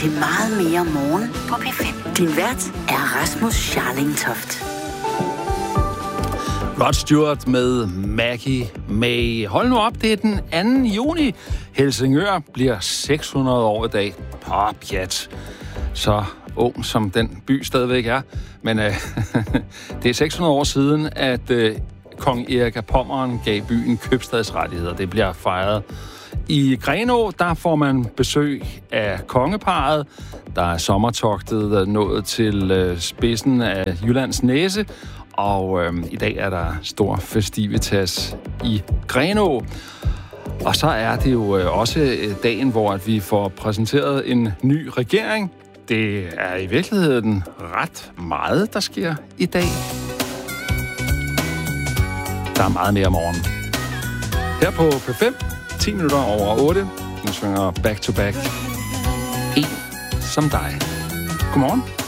til Meget mere morgen på P5. Din vært er Rasmus Scharlingtoft. Rod Stewart med Maggie May. Hold nu op, det er den 2. juni. Helsingør bliver 600 år i dag. Pjat. Så ung som den by stadigvæk er. Men det er 600 år siden, at kong Erik af Pommern gav byen købstadsrettigheder. Det bliver fejret. I Grenaa, der får man besøg af kongeparret. Der er sommertogtet nået til spidsen af Jyllands Næse. Og i dag er der stor festivitas i Grenaa. Og så er det jo også dagen, hvor vi får præsenteret en ny regering. Det er i virkeligheden ret meget, der sker i dag. Der er meget mere om morgenen. Her på P5, 10 minutter over 8. Nu synger Back to Back. En som dig. Godmorgen.